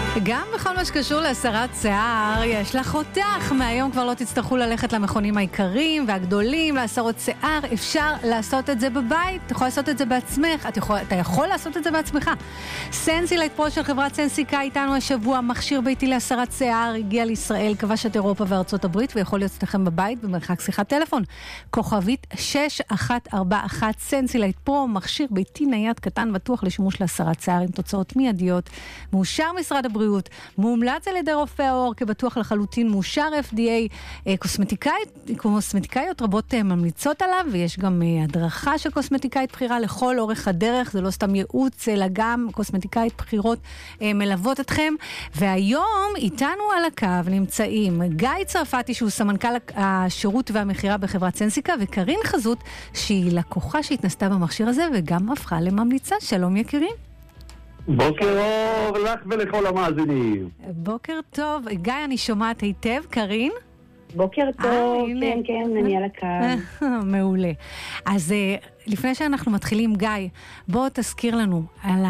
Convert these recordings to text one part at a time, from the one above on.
גם בכל מה שקשור להסרת שיער, יש לך אותך. מהיום כבר לא תצטרכו ללכת למכונים העיקריים והגדולים להסרות שיער. אפשר לעשות את זה בבית, אתה יכול לעשות את זה בעצמך, אתה יכול לעשות את זה בעצמך. סנסילייט פרו של חברת סנסיקה איתנו השבוע, מכשיר ביתי להסרת שיער, הגיע לישראל, כבש את אירופה וארצות הברית, ויכול להיות אצלכם בבית במרחק שיחת טלפון. כוכבית 6141, סנסילייט פרו, מכשיר ביתי נייד קטן בטוח לשימוש להסרת שיער עם תוצאות מיידיות, מאושר משרד הבריאות, מומלץ על ידי רופא העור כבטוח לחלוטין, מאושר FDA, קוסמטיקאיות רבות ממליצות עליו, ויש גם הדרכה של קוסמטיקאית בחירה לכל אורך הדרך, זה לא סתם ייעוץ, אלא גם קוסמטיקאית בחירות מלוות אתכם. והיום איתנו על הקו נמצאים גיא צרפתי, שהוא סמנכ"ל השירות והמחירה בחברת סנסיקה, וקרין חזות, שהיא לקוחה שהתנסתה במכשיר הזה וגם הפכה לממליצה. שלום יקירים. בוקר אור לך ולכל המאזינים. בוקר טוב. גיא, אני שומעת היטב. קרין? בוקר טוב. כן, אני על הקו. מעולה. אז לפני שאנחנו מתחילים, גיא, בוא תזכיר לנו על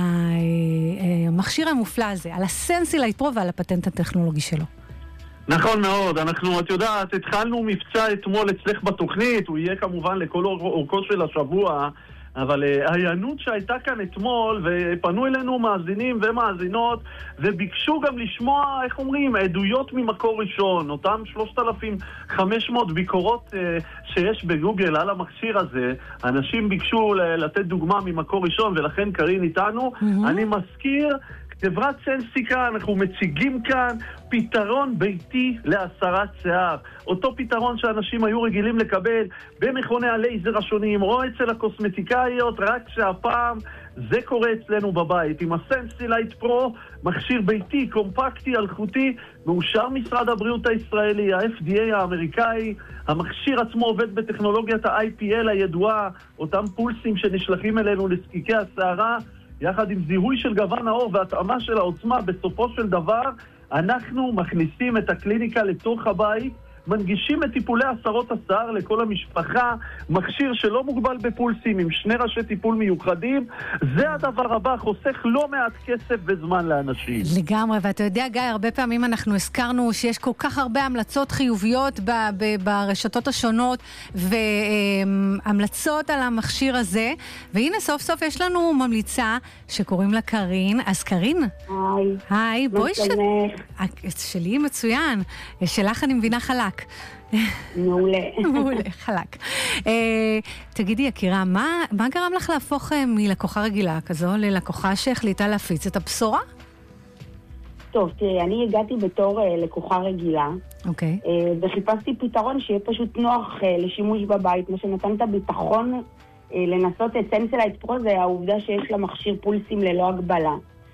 המכשיר המופלא הזה, על הסנסילייט פרו ועל הפטנט הטכנולוגי שלו. נכון מאוד, את יודעת, התחלנו מבצע אתמול אצלך בתוכנית, הוא יהיה כמובן לכל אורכו של השבוע, אבל העיינות שהייתה כאן אתמול, ופנו אלינו מאזינים ומאזינות, וביקשו גם לשמוע, איך אומרים, עדויות ממקור ראשון, אותם 3,500 ביקורות שיש בגוגל על המכשיר הזה, אנשים ביקשו לתת דוגמה ממקור ראשון, ולכן קרין איתנו. אני מזכיר, חברת סנסיקה, אנחנו מציגים כאן פתרון ביתי להסרת שיער. אותו פתרון שאנשים היו רגילים לקבל במכוני הלייזר השונים או אצל הקוסמטיקאיות, רק שהפעם זה קורה אצלנו בבית. עם הסנסילייט פרו, מכשיר ביתי, קומפקטי, אלחוטי, מאושר משרד הבריאות הישראלי, ה-FDA האמריקאי. המכשיר עצמו עובד בטכנולוגיית ה-IPL הידועה, אותם פולסים שנשלחים אלינו לזקיקי השערה, יחד עם זיהוי של גוון האור והתאמה של העוצמה. בסופו של דבר אנחנו מכניסים את הקליניקה לתוך הבית, מנגישים את טיפולי הסרות השיער לכל המשפחה, מכשיר שלא מוגבל בפולסים עם 2 ראשי טיפול מיוחדים. זה הדבר הבא, חוסך לא מעט כסף וזמן לאנשים. לגמרי, ואתה יודע גיא, הרבה פעמים אנחנו הזכרנו שיש כל כך הרבה המלצות חיוביות ברשתות השונות, והמלצות על המכשיר הזה, והנה סוף סוף יש לנו ממליצה שקוראים לה קרין. אז קרין, היי, בואי שלי מצוין, שלך אני מבינה חלק. מעולה. מעולה, חלק. תגידי יקירה, מה גרם לך להפוך מלקוחה רגילה כזו ללקוחה שהחליטה להפיץ את הבשורה? טוב, תראי, אני הגעתי בתור לקוחה רגילה, אוקיי. וחיפשתי פתרון שיהיה פשוט נוח לשימוש בבית. מה שנתן את הביטחון לנסות את סנסילייט פרו זה העובדה שיש לה מכשיר פולסים ללא הגבלה.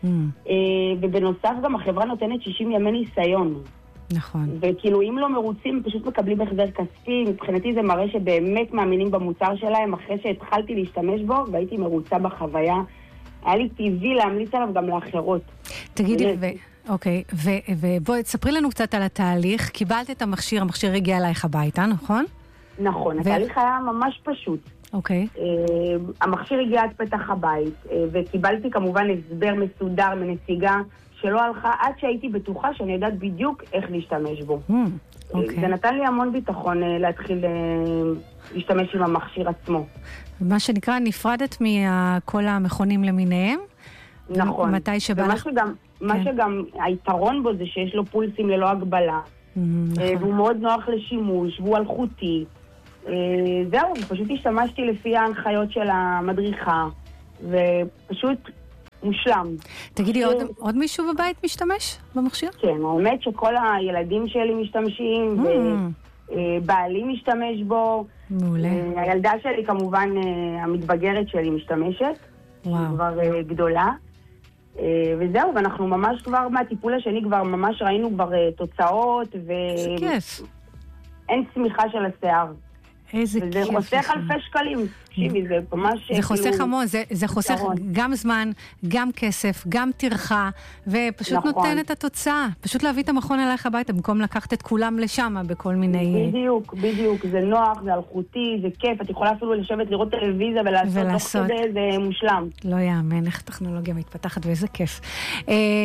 ובנוסף גם החברה נותנת 60 ימי ניסיון. נכון. וכאילו אם לא מרוצים פשוט מקבלים החזר כספי. מבחינתי זה מראה שבאמת מאמינים במוצר שלהם. אחרי שהתחלתי להשתמש בו והייתי מרוצה בחוויה, היה לי טבעי להמליץ עליו גם לאחרות. תגידי, אוקיי, ובואי תספרי לנו קצת על התהליך. קיבלת את המכשיר הגיע אלייך הביתה, נכון? נכון, התהליך היה ממש פשוט. אוקיי. המכשיר הגיע עד פתח הבית, וקיבלתי כמובן הסבר מסודר מנציגה שלא הלכה עד שהייתי בטוחה שאני יודעת בדיוק איך להשתמש בו. זה נתן לי המון ביטחון להתחיל להשתמש עם המכשיר עצמו. מה שנקרא, נפרדת מכל המכונים למיניהם? נכון. מתי שבא לך? מה שגם היתרון בו זה שיש לו פולסים ללא הגבלה, והוא מאוד נוח לשימוש, והוא אלחוטי. זהו, פשוט השתמשתי לפי ההנחיות של המדריכה, ופשוט מושלם. תגידי, עוד מישהו בבית משתמש במכשיר? כן, האמת שכל הילדים שלי משתמשים, ובעלי משתמש בו. מעולה. הילדה שלי כמובן, המתבגרת שלי משתמשת. וואו. כבר גדולה. וזהו, ואנחנו ממש כבר מהטיפול השני כבר ממש ראינו כבר תוצאות, זה כיף. אין צמיחה של השיער. איזה כיף. וזה חוסך אלפי שקלים. תקשיבי, זה ממש... זה חוסך המון, זה חוסך גם זמן, גם כסף, גם טרחה, ופשוט נותן את התוצאה. פשוט להביא את המכון אלייך הביתה, במקום לקחת את כולם לשם בכל מיני... בדיוק. זה נוח, זה אלחוטי, זה כיף. את יכולה אפילו לשבת לראות טלוויזיה ולעשות תוך כדי, זה מושלם. לא יאמן איך טכנולוגיה מתפתחת ואיזה כיף.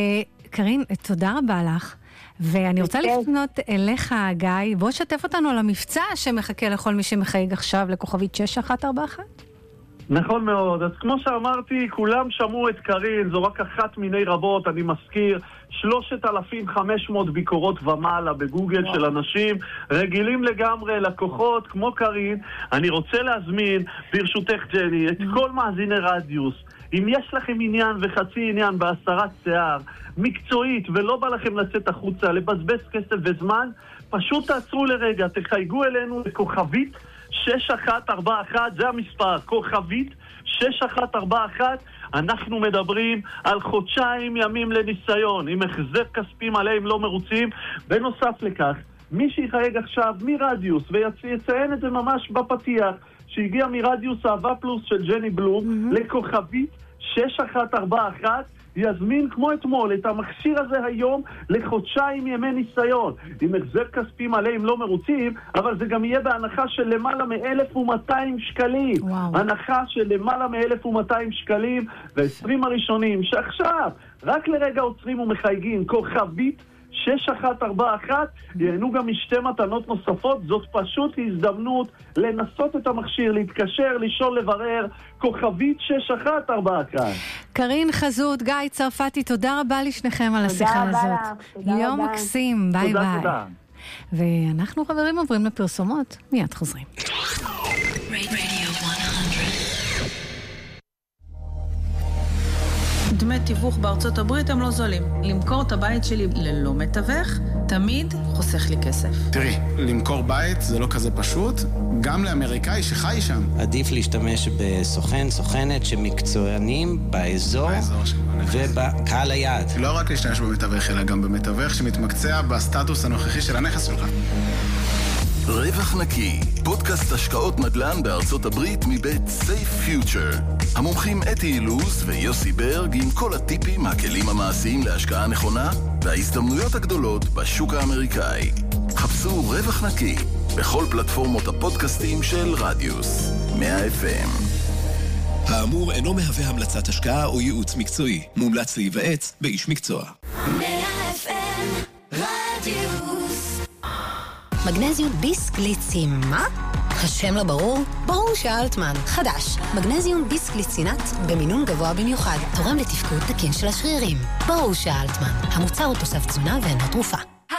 קרין, תודה רבה לך. ואני רוצה לפנות אליך, גיא. בוא שתף אותנו על המבצע שמחכה לכל מי שמחייג עכשיו לכוכבית 6141. נכון מאוד. אז כמו שאמרתי, כולם שמעו את קרין, זו רק אחת מיני רבות, אני מזכיר, 3,500 ביקורות ומעלה בגוגל של אנשים רגילים לגמרי, לקוחות כמו קרין. אני רוצה להזמין, ברשותך ג'ני, את כל מאזיני רדיוס. אם יש לכם עניין וחצי עניין בהסרת שיער, מקצועית, ולא בא לכם לצאת החוצה, לבזבז כסף וזמן, פשוט תעצרו לרגע, תחייגו אלינו לכוכבית 6141, זה המספר, כוכבית 6141, אנחנו מדברים על חודשיים ימים לניסיון, עם החזר כספי מלא אם לא מרוצים. בנוסף לכך, מי שיחייג עכשיו מרדיוס, ויציין את זה ממש בפתיח, שהגיע מרדיוס אהבה פלוס של ג'ני בלום, לכוכבית 6141, יזמין כמו אתמול את המכשיר הזה היום לחודשיים ימי ניסיון, עם החזר כספי מלא אם לא מרוצים, אבל זה גם יהיה בהנחה של למעלה מ-1,200 שקלים. הנחה של למעלה מ-1,200 שקלים, ו20 הראשונים שעכשיו רק לרגע עוצרים ומחייגים כוכבית 6141, ייהנו גם משתי מתנות נוספות. זאת פשוט הזדמנות לנסות את המכשיר, להתקשר, לשאול, לברר, כוכבית 6141. קרין חזות, גיא צרפתי, תודה רבה לשניכם על השיחה הזאת. יום מקסים, ביי ביי. ואנחנו חברים עוברים לפרסומות, מיד חוזרים. דמי תיווך בארצות הברית הם לא זולים. למכור את הבית שלי ללא מתווך, תמיד חוסך לי כסף. תראי, למכור בית זה לא כזה פשוט, גם לאמריקאי שחי שם. עדיף להשתמש בסוכן, סוכנת שמקצוענים באזור ובקהל היעד. לא רק להשתמש במתווך, אלא גם במתווך שמתמקצע בסטטוס הנוכחי של הנכס שלך. רווח נקי, פודקאסט השקעות נדל"ן בארצות הברית מבית Safe Future. המומחים אתי אילוז ויוסי ברג עם כל הטיפים, הכלים המעשיים להשקעה נכונה וההזדמנויות הגדולות בשוק האמריקאי. חפשו רווח נקי בכל פלטפורמות הפודקאסטים של רדיוס 100 FM. האמור אינו מהווה המלצת השקעה או ייעוץ מקצועי. מומלץ להיוועץ באיש מקצוע. 100 FM רדיוס. מגנזיום ביסקליצין, מה? השם לא ברור? ברור שאלטמן. חדש, מגנזיום ביסקליצינט במינון גבוה במיוחד, תורם לתפקוד תקין של השרירים. ברור שאלטמן. המוצר הוא תוסף תזונה ואינו תרופה.